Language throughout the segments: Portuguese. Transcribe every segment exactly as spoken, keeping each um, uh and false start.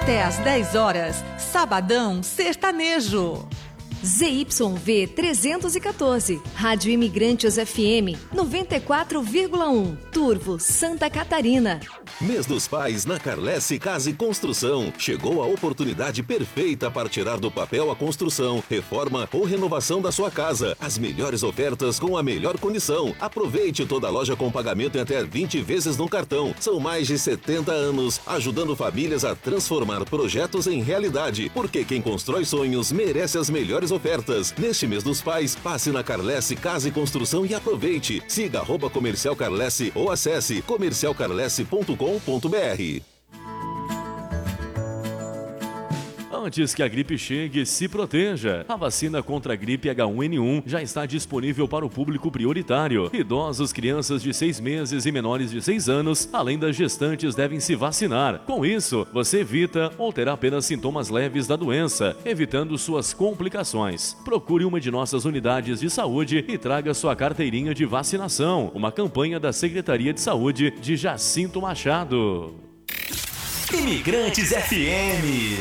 Até às dez horas, Sabadão Sertanejo. Z Y V trezentos e quatorze, Rádio Imigrantes F M noventa e quatro vírgula um, Turvo, Santa Catarina. Mês dos Pais na Carlesse Casa e Construção. Chegou a oportunidade perfeita para tirar do papel a construção, reforma ou renovação da sua casa. As melhores ofertas com a melhor condição. Aproveite toda a loja com pagamento em até vinte vezes no cartão. São mais de setenta anos ajudando famílias a transformar projetos em realidade. Porque quem constrói sonhos merece as melhores ofertas. Neste mês dos pais, passe na Carlesse Casa e Construção e aproveite. Siga arroba Comercial Carlesse ou acesse comercial carlesse ponto com ponto b r. Antes que a gripe chegue, se proteja. A vacina contra a gripe H um N um já está disponível para o público prioritário. Idosos, crianças de seis meses e menores de seis anos, além das gestantes, devem se vacinar. Com isso, você evita ou terá apenas sintomas leves da doença, evitando suas complicações. Procure uma de nossas unidades de saúde e traga sua carteirinha de vacinação. Uma campanha da Secretaria de Saúde de Jacinto Machado. Imigrantes F M.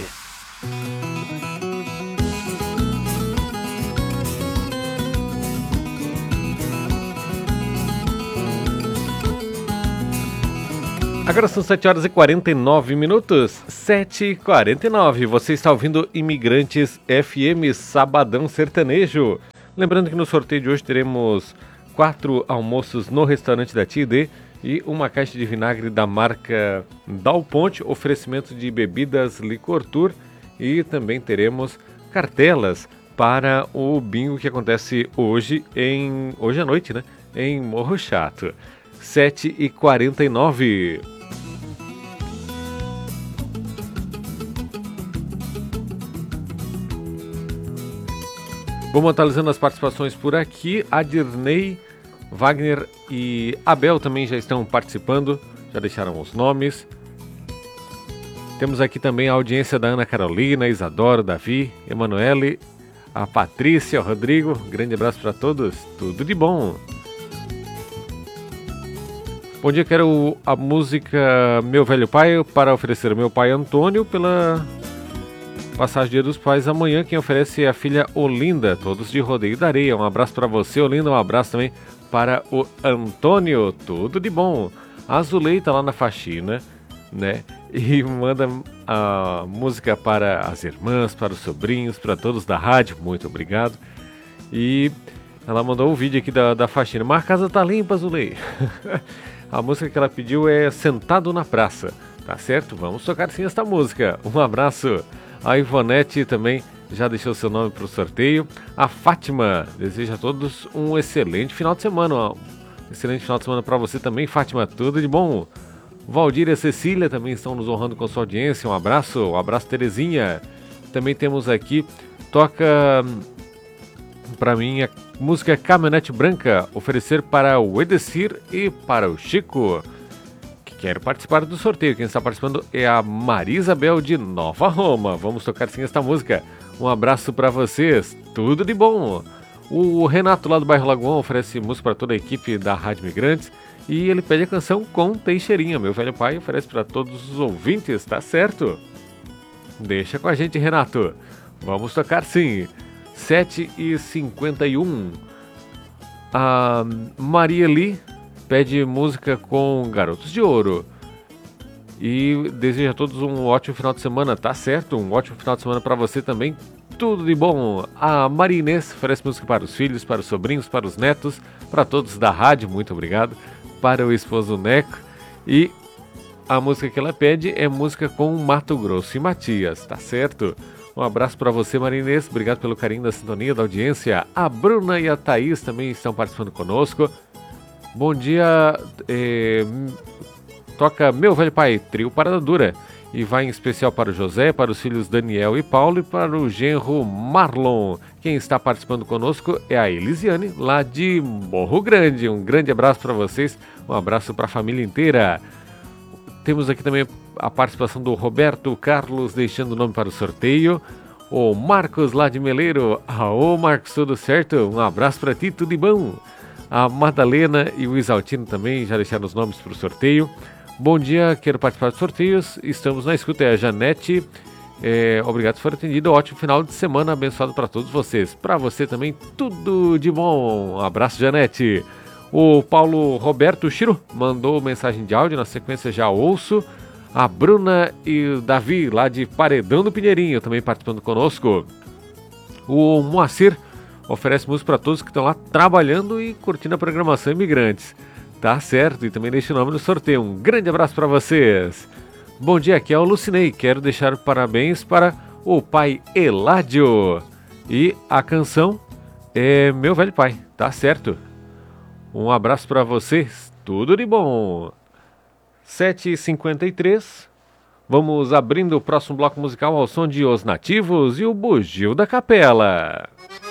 Agora são sete horas e quarenta e nove minutos, sete e quarenta e nove. Você está ouvindo Imigrantes F M Sabadão Sertanejo. Lembrando que no sorteio de hoje teremos quatro almoços no restaurante da Tia D e uma caixa de vinagre da marca Dal Ponte, oferecimento de bebidas Licor Tour. E também teremos cartelas para o bingo que acontece hoje, em, hoje à noite, né? Em Morro Chato. sete e quarenta e nove. Vamos atualizando as participações por aqui. A Dirney, Wagner e Abel também já estão participando, já deixaram os nomes. Temos aqui também a audiência da Ana Carolina, Isadora, Davi, Emanuele, a Patrícia, o Rodrigo. Grande abraço para todos, tudo de bom. Bom dia, quero a música Meu Velho Pai para oferecer ao meu pai Antônio pela passagem Dia dos Pais amanhã. Quem oferece é a filha Olinda, todos de Rodeio da Areia. Um abraço para você, Olinda, um abraço também para o Antônio, tudo de bom. A Zuleita lá na faxina, né? E manda a música para as irmãs, para os sobrinhos, para todos da rádio. Muito obrigado. E ela mandou um vídeo aqui da, da faxina. Mas a casa tá limpa, Zulei. A música que ela pediu é Sentado na Praça. Tá certo? Vamos tocar sim esta música. Um abraço. A Ivonete também já deixou seu nome para o sorteio. A Fátima deseja a todos um excelente final de semana. Um excelente final de semana para você também, Fátima. Tudo de bom. Valdir e a Cecília também estão nos honrando com sua audiência. Um abraço, um abraço, Terezinha. Também temos aqui, toca para mim a música Caminhonete Branca, oferecer para o Edecir e para o Chico, que quer participar do sorteio. Quem está participando é a Maria Isabel de Nova Roma. Vamos tocar sim esta música. Um abraço para vocês, tudo de bom. O Renato lá do bairro Lagoão oferece música para toda a equipe da Rádio Migrantes. E ele pede a canção Com Teixeirinha. Meu Velho Pai oferece para todos os ouvintes, tá certo? Deixa com a gente, Renato. Vamos tocar sim. sete e cinquenta e um. A Maria Lee pede música com Garotos de Ouro. E deseja a todos um ótimo final de semana, tá certo? Um ótimo final de semana para você também. Tudo de bom. A Maria Inês oferece música para os filhos, para os sobrinhos, para os netos, para todos da rádio. Muito obrigado. Para o esposo Neco. E a música que ela pede é música com Mato Grosso e Matias, tá certo? Um abraço para você, Marinês. Obrigado pelo carinho da sintonia, da audiência. A Bruna e a Thaís também estão participando conosco. Bom dia. É... Toca Meu Velho Pai, trio Parada Dura. E vai em especial para o José, para os filhos Daniel e Paulo e para o genro Marlon. Quem está participando conosco é a Elisiane, lá de Morro Grande. Um grande abraço para vocês, um abraço para a família inteira. Temos aqui também a participação do Roberto Carlos, deixando o nome para o sorteio. O Marcos, lá de Meleiro. Ô Marcos, tudo certo? Um abraço para ti, tudo de bom. A Madalena e o Isaltino também já deixaram os nomes para o sorteio. Bom dia, quero participar dos sorteios. Estamos na escuta, é a Janete. É, obrigado por ter atendido. Ótimo final de semana abençoado para todos vocês. Para você também, tudo de bom. Um abraço, Janete. O Paulo Roberto Chiro mandou mensagem de áudio, na sequência já ouço. A Bruna e o Davi, lá de Paredão do Pinheirinho, também participando conosco. O Moacir oferece música para todos que estão lá trabalhando e curtindo a programação Imigrantes. Tá certo, e também deixa o nome no sorteio. Um grande abraço para vocês. Bom dia, aqui é o Lucinei. Quero deixar parabéns para o pai Eládio. E a canção é Meu Velho Pai. Tá certo. Um abraço para vocês. Tudo de bom. sete e cinquenta e três. Vamos abrindo o próximo bloco musical ao som de Os Nativos e o Bugio da Capela.